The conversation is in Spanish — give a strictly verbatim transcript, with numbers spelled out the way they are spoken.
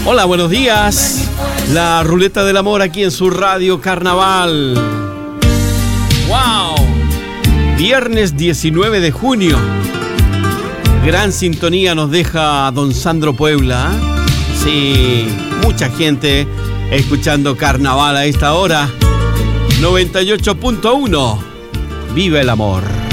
Hola, buenos días. La ruleta del amor aquí en su radio Carnaval. ¡Wow! Viernes diecinueve de junio. Gran sintonía nos deja don Sandro Puebla. Sí, mucha gente escuchando Carnaval a esta hora. noventa y ocho punto uno. Viva el amor.